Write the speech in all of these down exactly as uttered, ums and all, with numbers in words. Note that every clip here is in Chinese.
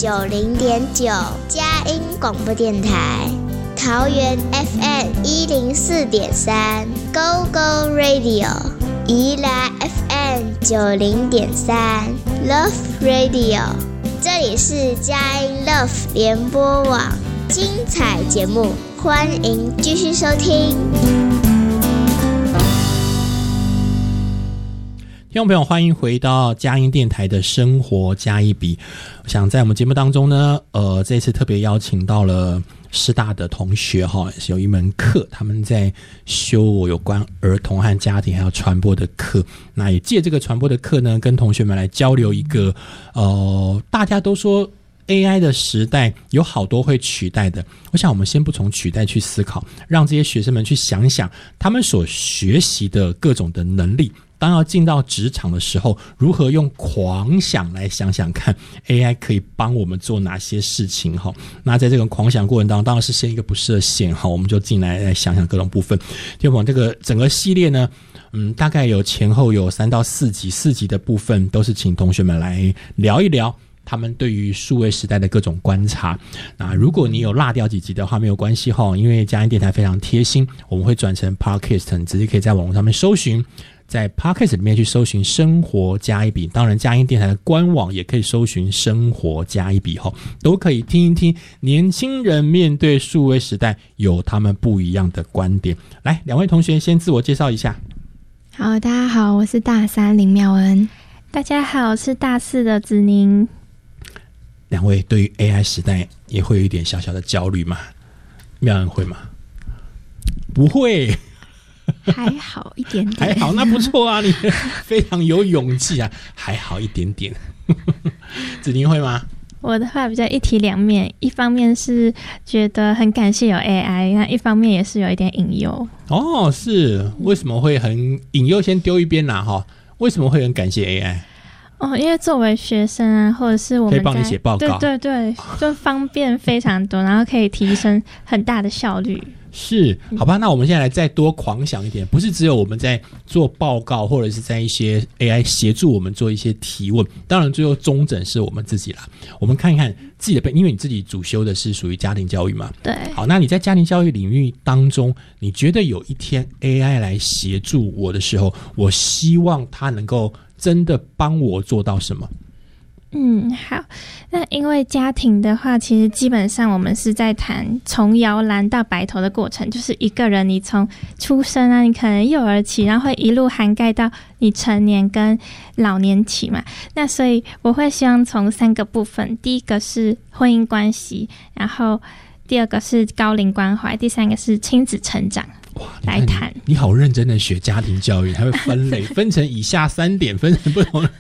九零点九，佳音广播电台。桃园 F M 一零四点三 ，Go Go Radio。宜兰 F M 九零点三 ，Love Radio。这里是佳音 Love 联播网，精彩节目，欢迎继续收听。 听众朋友，欢迎回到佳音电台的生活加一笔。我想在我们节目当中呢，呃，这次特别邀请到了师大的同学哈，有一门课，他们在修有关儿童和家庭还有传播的课。那也借这个传播的课呢，跟同学们来交流一个，呃，大家都说 A I 的时代有好多会取代的。我想我们先不从取代去思考，让这些学生们去想想他们所学习的各种的能力。当要进到职场的时候，如何用狂想来想想看 A I 可以帮我们做哪些事情。那在这个狂想过程当中，当然是先一个不设限，我们就进来来想想各种部分。听众朋友，这个整个系列呢，嗯，大概有前后有三到四集，四集的部分都是请同学们来聊一聊他们对于数位时代的各种观察。那如果你有落掉几集的话，没有关系，因为佳音电台非常贴心，我们会转成 Podcast， 你直接可以在网络上面搜寻，在 Podcast 里面去搜寻生活加一笔，当然佳音电台的官网也可以搜寻生活加一笔，都可以听一听年轻人面对数位时代有他们不一样的观点。来，两位同学先自我介绍一下。 好，大家好，我是大三林妙恩。 大家好，我是大四的子宁。 两位对于 A I 时代也会有一点小小的焦虑吗？妙恩会吗？不会， 还好一点点。 还好，那不错啊，你非常有勇气啊，还好一点点。子宁会吗？ 我的话比较一体两面，一方面是觉得很感谢有 A I， 那一方面也是有一点隐忧。 哦，是为什么会很隐忧？先丢一边啦哈。为什么会很感谢 A I？ 哦，因为作为学生啊，或者是我们可以帮你写报告， 对对对，就方便非常多，然后可以提升很大的效率。 是，好吧，那我们现在来再多狂想一点，不是只有我们在做报告，或者是在一些 A I 协助我们做一些提问，当然最后终诊是我们自己啦。我们看一看自己的背，因为你自己主修的是属于家庭教育嘛， 对。 好，那你在家庭教育领域当中，你觉得有一天 A I 来协助我的时候，我希望它能够真的帮我做到什么？ 嗯，好。那因为家庭的话，其实基本上我们是在谈从摇篮到白头的过程，就是一个人你从出生啊，你可能幼儿期，然后会一路涵盖到你成年跟老年期嘛。那所以我会希望从三个部分，第一个是婚姻关系，然后第二个是高龄关怀，第三个是亲子成长。 哇， 来谈你, 你好认真的学家庭教育，还会分类分成以下三点，分成不同的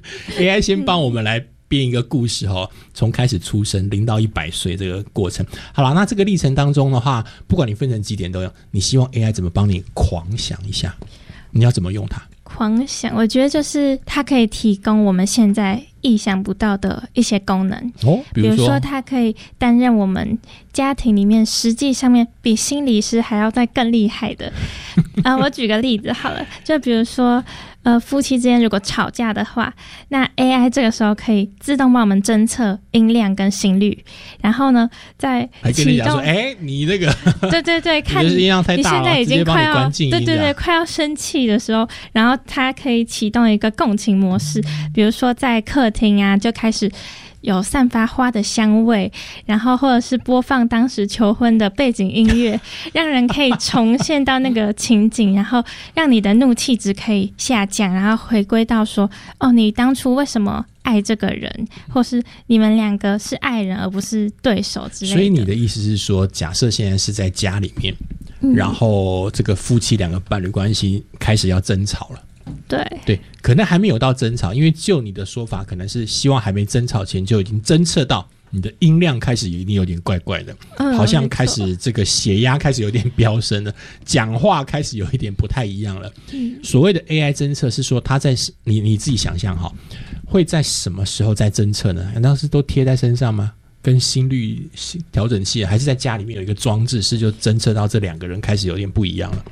A I 先帮我们来编一个故事哦，从开始出生零到一百岁这个过程。好了，那这个历程当中的话，不管你分成几点都有，你希望 A I 怎么帮你狂想一下？你要怎么用它？ 狂想，我觉得就是它可以提供我们现在意想不到的一些功能哦，比如说， 比如说它可以担任我们家庭里面实际上面比心理师还要再更厉害的啊、呃，我举个例子好了，就比如说呃，夫妻之间如果吵架的话，那 A I 这个时候可以自动帮我们侦测音量跟心率，然后呢，在还跟你讲说，哎、欸，你那个， 对对对，看你音量太大了， 你现在已经快要， 对对对对，快要生气的时候，然后它可以启动一个共情模式，比如说在客厅啊，就开始有散发花的香味，然后或者是播放当时求婚的背景音乐，让人可以重现到那个情景，然后让你的怒气值可以下降，然后回归到说，哦，你当初为什么爱这个人，或是你们两个是爱人而不是对手之类的。 所以你的意思是说，假设现在是在家里面，嗯、然后这个夫妻两个伴侣关系开始要争吵了。 对对，可能还没有到争吵，因为就你的说法，可能是希望还没争吵前就已经侦测到你的音量开始一定有点怪怪的，嗯、好像开始这个血压开始有点飙升了，讲话开始有一点不太一样了。嗯、所谓的 A I 侦测是说，它在你你自己想象哈，会在什么时候在侦测呢？难道是都贴在身上吗？跟心率调整器，还是在家里面有一个装置，是就侦测到这两个人开始有点不一样了？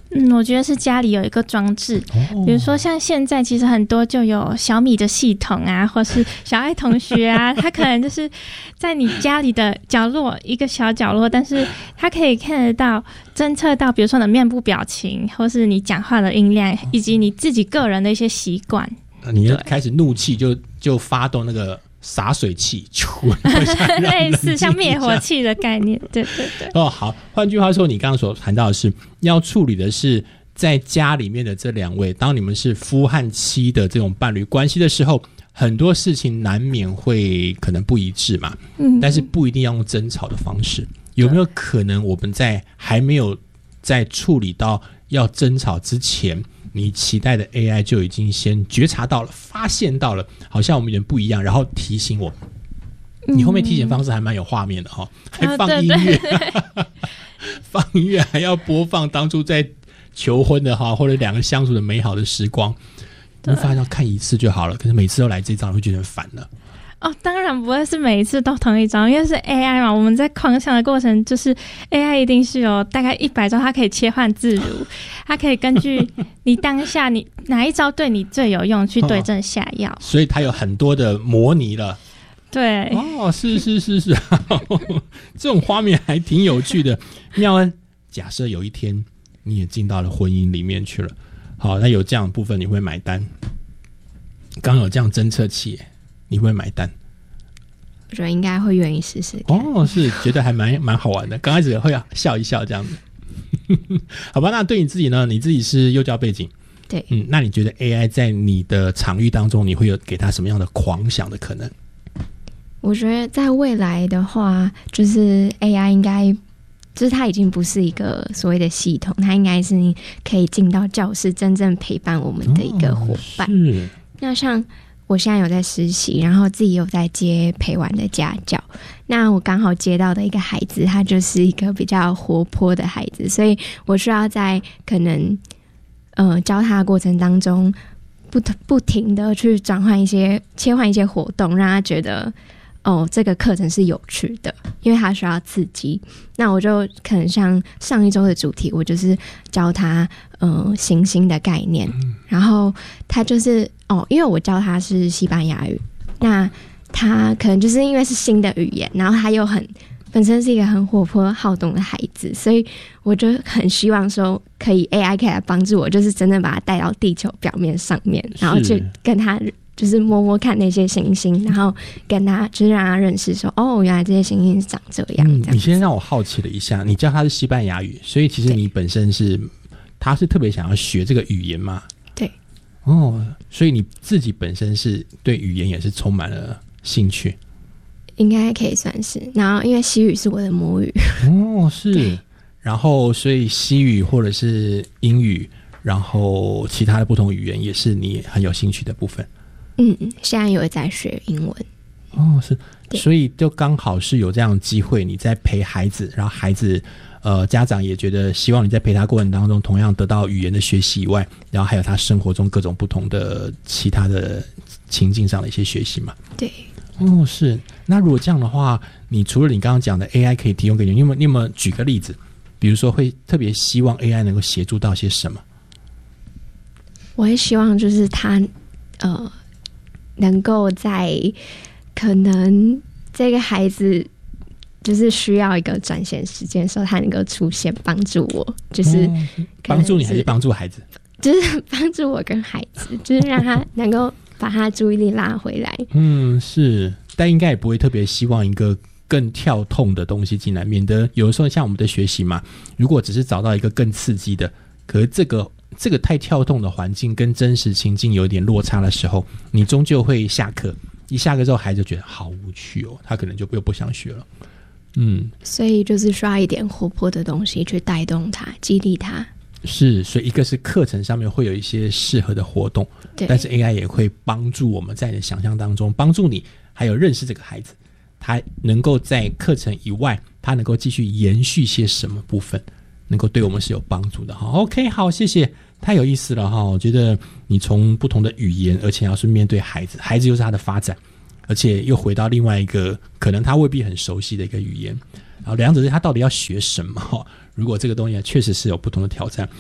嗯，我觉得是家里有一个装置，哦、比如说像现在其实很多就有小米的系统啊，或是小爱同学啊，他可能就是在你家里的角落一个小角落，但是他可以看得到、侦测到，比如说你的面部表情，或是你讲话的音量，以及你自己个人的一些习惯。 你就开始怒气就就发动那个洒水器， 类似像灭火器的概念。对对对。 哦，好，换句话说，你刚刚所谈到的是要处理的是在家里面的这两位，当你们是夫和妻的这种伴侣关系的时候，很多事情难免会可能不一致嘛。嗯，但是不一定要用争吵的方式。有没有可能我们在还没有在处理到要争吵之前，你期待的 A I 就已经先觉察到了，发现到了，好像我们有点不一样，然后提醒我们。你后面提醒方式还蛮有画面的哈、哦，还放音乐，哦、对对对放音乐还要播放当初在求婚的哈，或者两个相处的美好的时光。你会发现要看一次就好了，可是每次都来这招，会觉得很烦了。 哦，当然不会是每一次都同一招，因为是 A I 嘛。我们在框想的过程，就是 A I 一定是有大概一百招，它可以切换自如，它可以根据你当下你哪一招对你最有用，去对症下药。哦、 所以它有很多的模拟了。 对， 哦，是是是是，这种画面还挺有趣的。妙恩，假设有一天你也进到了婚姻里面去了，好，那有这样的部分你会买单？刚有这样侦测器。你会买单？ 我觉得应该会愿意试试看。 哦，是觉得还蛮蛮好玩的。刚开始会笑一笑这样子，好吧？那对你自己呢？你自己是幼教背景， 对， 嗯，那你觉得 A I 在你的场域当中，你会有给它什么样的狂想的可能？ 我觉得在未来的话，就是 A I 应该，就是它已经不是一个所谓的系统，它应该是你可以进到教室，真正陪伴我们的一个伙伴。哦、是。那像我现在有在实习，然后自己有在接陪玩的家教。那我刚好接到的一个孩子，他就是一个比较活泼的孩子，所以我需要在可能呃教他的过程当中，不不停的去转换一些、切换一些活动，让他觉得哦这个课程是有趣的，因为他需要刺激。那我就可能像上一周的主题，我就是教他呃行星的概念，然后他就是哦，因为我教他是西班牙语，那他可能就是因为是新的语言，然后他又很本身是一个很活泼好动的孩子，所以我就很希望说可以 A I 可以来帮助我，就是真正把他带到地球表面上面，然后去跟他就是摸摸看那些行星，然后跟他就是让他认识说哦，原来这些行星是长这样。嗯、这样你先让我好奇了一下，你教他是西班牙语，所以其实你本身是他是特别想要学这个语言吗？ 对。 哦，所以你自己本身是对语言也是充满了兴趣， 应该可以算是。然后因为西语是我的母语。 哦，是。然后所以西语或者是英语，然后其他的不同语言也是你很有兴趣的部分。 嗯，现在有在学英文。 哦，是。所以就刚好是有这样的机会，你在陪孩子，然后孩子呃，家长也觉得希望你在陪他过程当中同样得到语言的学习以外，然后还有他生活中各种不同的其他的情境上的一些学习嘛。 对。 哦，是。那如果这样的话，你除了你刚刚讲的 A I 可以提供给你，你有没有你有没有举个例子，比如说会特别希望 A I 能够协助到些什么？ 我会希望就是他呃能够在可能这个孩子就是需要一个转衔时间的时候，他能够出现帮助我，就是帮、哦、助你还是帮助孩子？ 就是帮助我跟孩子，就是让他能够把他注意力拉回来。 嗯，是，但应该也不会特别希望一个更跳痛的东西进来，免得有的时候像我们的学习嘛，如果只是找到一个更刺激的，可是这个这个太跳动的环境跟真实情境有点落差的时候，你终究会下课。一下课之后，孩子觉得好无趣哦，他可能就又不想学了。嗯， 所以就是需要一点活泼的东西去带动他，激励他。 是，所以一个是课程上面会有一些适合的活动，但是 A I 也会帮助我们在你的想象当中帮助你，还有认识这个孩子，他能够在课程以外，他能够继续延续些什么部分，能够对我们是有帮助的。好 ，OK， 好，谢谢。太有意思了哈！我觉得你从不同的语言，而且要是面对孩子，孩子又是他的发展，而且又回到另外一个可能他未必很熟悉的一个语言，然后两者他到底要学什么？如果这个东西确实是有不同的挑战。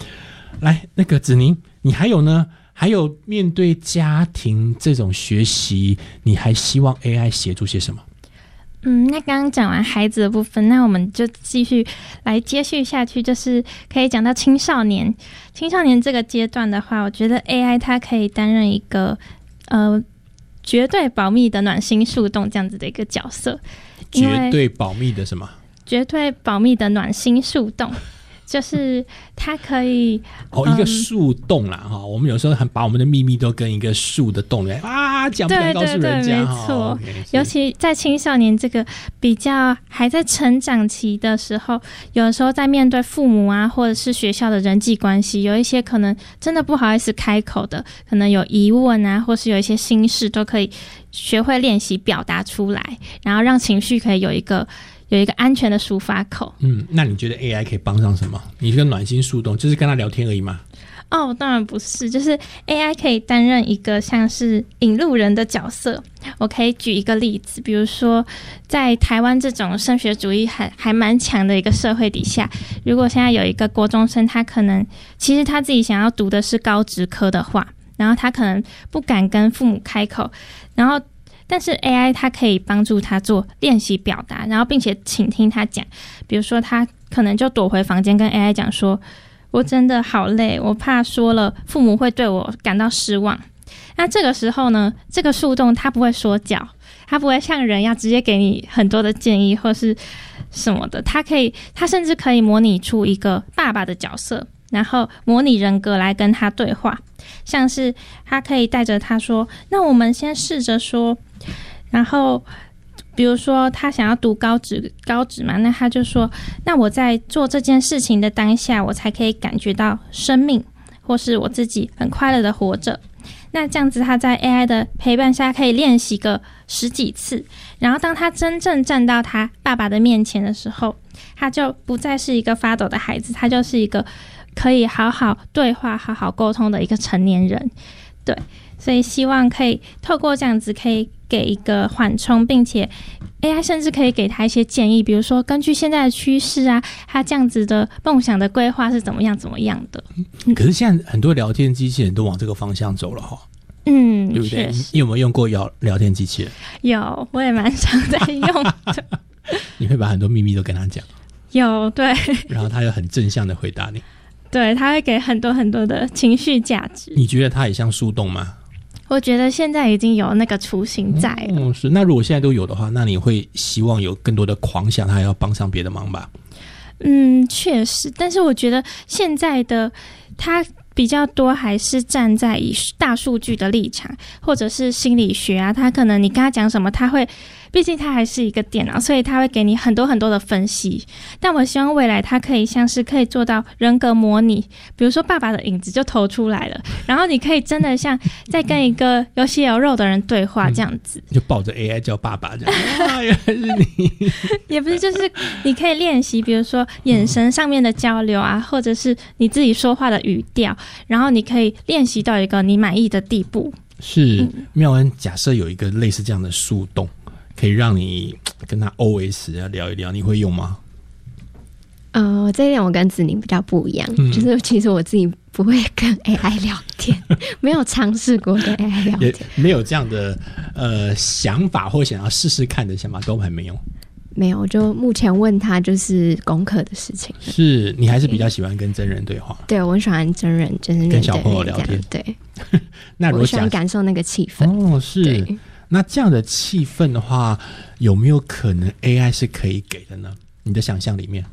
来，那个子宁，你还有呢？还有面对家庭这种学习，你还希望 A I 协助些什么？ 嗯，那刚刚讲完孩子的部分，那我们就继续来接续下去，就是可以讲到青少年。青少年这个阶段的话，我觉得 A I 它可以担任一个呃绝对保密的暖心树洞这样子的一个角色。 绝对保密的什么？ 绝对保密的暖心树洞。就是它可以哦，一个树洞啦哈、嗯，我们有时候很把我们的秘密都跟一个树的洞里啊讲，不能告诉人家。 对对对，没错、 哦 okay, 尤其在青少年这个比较还在成长期的时候，有的时候在面对父母啊，或者是学校的人际关系，有一些可能真的不好意思开口的，可能有疑问啊，或是有一些心事，都可以学会练习表达出来，然后让情绪可以有一个。有一个安全的抒发口。 嗯，那你觉得 A I 可以帮上什么？你这个暖心树洞就是跟他聊天而已吗？ 哦，当然不是，就是 A I 可以担任一个像是引路人的角色。我可以举一个例子，比如说在台湾这种升学主义还还蛮强的一个社会底下，如果现在有一个国中生，他可能其实他自己想要读的是高职科的话，然后他可能不敢跟父母开口，然后但是 A I 它可以帮助他做练习表达，然后并且倾听他讲。比如说他可能就躲回房间跟 A I 讲说，我真的好累，我怕说了父母会对我感到失望。那这个时候呢，这个树洞它不会说教，它不会像人要直接给你很多的建议或是什么的，它可以，它甚至可以模拟出一个爸爸的角色，然后模拟人格来跟他对话。像是他可以带着他说，那我们先试着说，然后比如说他想要读高职高职嘛，那他就说，那我在做这件事情的当下，我才可以感觉到生命，或是我自己很快乐的活着。那这样子他在 A I 的陪伴下可以练习个十几次，然后当他真正站到他爸爸的面前的时候，他就不再是一个发抖的孩子，他就是一个可以好好对话好好沟通的一个成年人。对，所以希望可以透过这样子可以给一个缓冲，并且 A I 甚至可以给他一些建议，比如说根据现在的趋势啊，他这样子的梦想的规划是怎么样怎么样的。 可是现在很多聊天机器人都往这个方向走了哈。 嗯， 对不对？你有没有用过聊聊天机器人？ 有，我也蛮常在用的。 你会把很多秘密都跟他讲？ 有，对。 然后他又很正向的回答你。 对，他会给很多很多的情绪价值。 你觉得他也像树洞吗？ 我觉得现在已经有那个雏形在了。 嗯，是。那如果现在都有的话，那你会希望有更多的狂想，他还要帮上别的忙吧？ 嗯，确实。但是我觉得现在的他比较多还是站在以大数据的立场，或者是心理学啊，他可能你跟他讲什么，他会，毕竟他还是一个电脑，所以他会给你很多很多的分析。但我希望未来他可以像是可以做到人格模拟，比如说爸爸的影子就投出来了，然后你可以真的像在跟一个有血有肉的人对话这样子， 嗯、就抱着 A I 叫爸爸这样。啊，原来是你。 也不是，就是你可以练习，比如说眼神上面的交流啊，或者是你自己说话的语调，然后你可以练习到一个你满意的地步。 是，妙恩，假设有一个类似这样的树洞，可以让你跟他 O S 聊一聊，你会用吗？ 呃，这一点我跟子宁比较不一样，嗯、就是其实我自己不会跟 A I 聊天，没有尝试过跟 A I 聊天， 也没有这样的呃想法或想要试试看的想法，都还没有。 没有，就目前问他就是功课的事情。 是你还是比较喜欢跟真人对话？ 对，我很喜欢真人，就是跟小朋友聊天。 对， 那如果我喜欢感受那个气氛。 哦，是。那这样的气氛的话，有没有可能 A I 是可以给的呢？你的想象里面，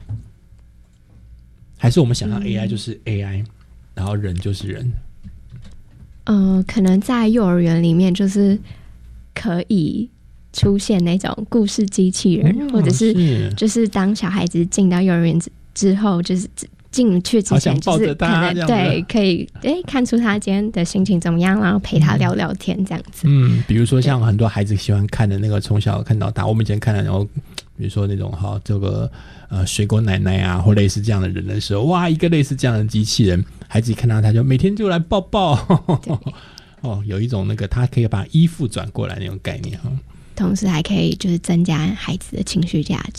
还是我们想象 A I 就是 A I，、嗯、然后人就是人？ 呃，可能在幼儿园里面就是可以出现那种故事机器人，嗯、或者是就是当小孩子进到幼儿园之后，就是进去之前就是可能对可以诶看出他今天的心情怎么样，然后陪他聊聊天这样子。 嗯，比如说像很多孩子喜欢看的那个从小看到大，我们以前看的，然后比如说那种哈这个呃水果奶奶啊，或类似这样的人的时候，哇，一个类似这样的机器人，孩子一看到他就每天就来抱抱，哦，有一种那个他可以把衣服转过来那种概念哈。 同时还可以就是增加孩子的情绪价值。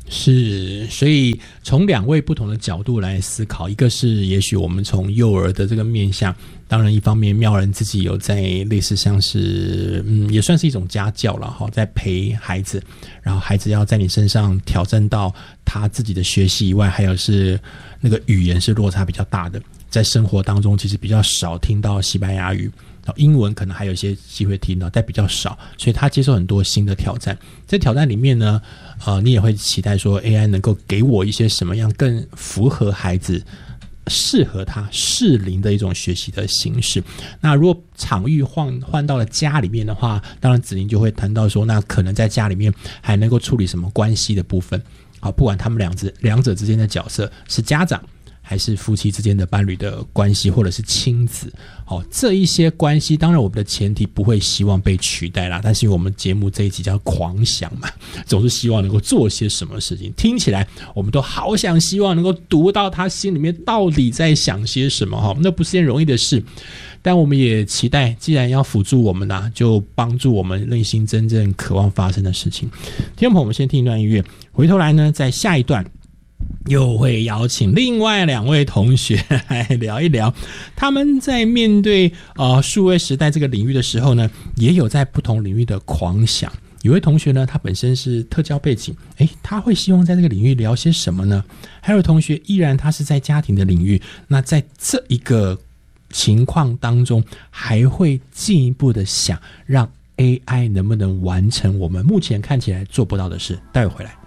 是，所以从两位不同的角度来思考，一个是也许我们从幼儿的这个面向，当然一方面妙人自己有在类似像是嗯，也算是一种家教了哈，在陪孩子，然后孩子要在你身上挑战到他自己的学习以外，还有是那个语言是落差比较大的，在生活当中其实比较少听到西班牙语，英文可能还有一些机会听到，但比较少，所以他接受很多新的挑战。在挑战里面呢，呃，你也会期待说 A I 能够给我一些什么样更符合孩子、适合他适龄的一种学习的形式。那如果场域换换到了家里面的话，当然子宁就会谈到说，那可能在家里面还能够处理什么关系的部分。好，不管他们两者两者之间的角色是家长，还是夫妻之间的伴侣的关系，或者是亲子，哦，这一些关系，当然我们的前提不会希望被取代啦。但是我们节目这一集叫狂想嘛，总是希望能够做些什么事情。听起来我们都好想希望能够读到他心里面到底在想些什么哈，那不是件容易的事。但我们也期待，既然要辅助我们啊，就帮助我们内心真正渴望发生的事情。听众朋友，我们先听一段音乐，回头来呢，在下一段又会邀请另外两位同学来聊一聊，他们在面对呃数位时代这个领域的时候呢，也有在不同领域的狂想。有位同学呢，他本身是特教背景，诶，他会希望在这个领域聊些什么呢？还有同学依然他是在家庭的领域，那在这一个情况当中，还会进一步的想让 A I 能不能完成我们目前看起来做不到的事。待会回来。